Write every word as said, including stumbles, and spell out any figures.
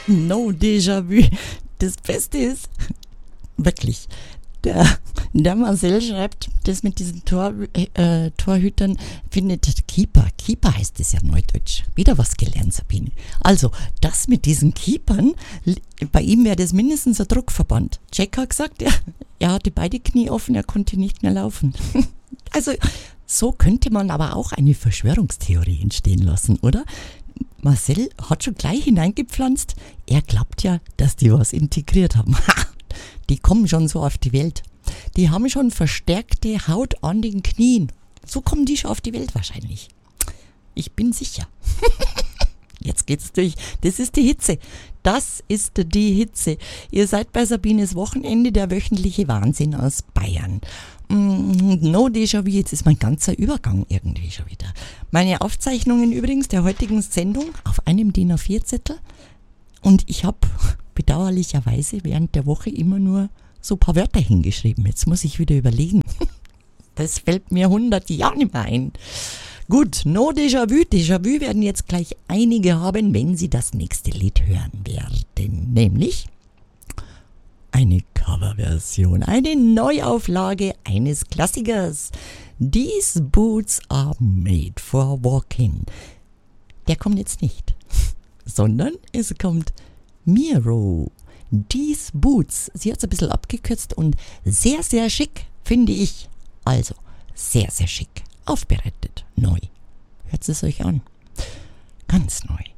No Déjà-vu. Das Beste ist, wirklich, der, der Marcel schreibt, das mit diesen Tor, äh, Torhütern findet Keeper. Keeper heißt es ja neudeutsch. Wieder was gelernt, Sabine. Also, das mit diesen Keepern, bei ihm wäre das mindestens ein Druckverband. Jack hat gesagt, er, er hatte beide Knie offen, er konnte nicht mehr laufen. Also, so könnte man aber auch eine Verschwörungstheorie entstehen lassen, oder? Marcel hat schon gleich hineingepflanzt, er glaubt ja, dass die was integriert haben. Die kommen schon so auf die Welt. Die haben schon verstärkte Haut an den Knien. So kommen die schon auf die Welt wahrscheinlich. Ich bin sicher. Jetzt geht's durch. Das ist die Hitze. Das ist die Hitze. Ihr seid bei Sabines Wochenende, der wöchentliche Wahnsinn aus Bayern. No Déjà-vu, jetzt ist mein ganzer Übergang irgendwie schon wieder. Meine Aufzeichnungen übrigens der heutigen Sendung auf einem D I N A vier Zettel. Und ich habe bedauerlicherweise während der Woche immer nur so ein paar Wörter hingeschrieben. Jetzt muss ich wieder überlegen. Das fällt mir hundert Jahre nicht mehr ein. Gut, no Déjà-vu. Déjà-vu werden jetzt gleich einige haben, wenn sie das nächste Lied hören werden. Nämlich eine Coverversion, eine Neuauflage eines Klassikers. These Boots are made for walking. Der kommt jetzt nicht, sondern es kommt Miro. These Boots. Sie hat es ein bisschen abgekürzt und sehr, sehr schick, finde ich. Also, sehr, sehr schick. Aufbereitet. Neu. Hört es euch an. Ganz neu.